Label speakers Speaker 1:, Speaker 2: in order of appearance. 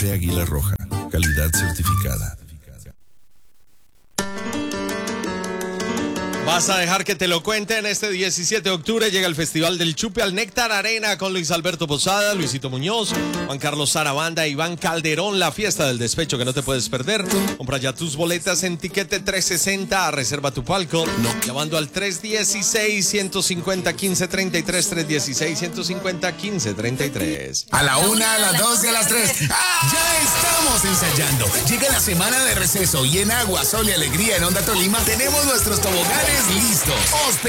Speaker 1: De Águila Roja, calidad certificada.
Speaker 2: Vas a dejar que te lo cuenten. Este 17 de octubre llega el Festival del Chupe al Néctar Arena con Luis Alberto Posada, Luisito Muñoz, Juan Carlos Sarabanda, Iván Calderón, la fiesta del despecho que no te puedes perder. Compra ya tus boletas en Tiquete 360, reserva tu palco, llamando al 316-150-1533, 316-150-1533.
Speaker 3: A la 1, a las 2 y a las 3. ¡Ya estamos ensayando! Llega la semana de receso y en Agua, Sol y Alegría en Onda Tolima tenemos nuestros toboganes listos.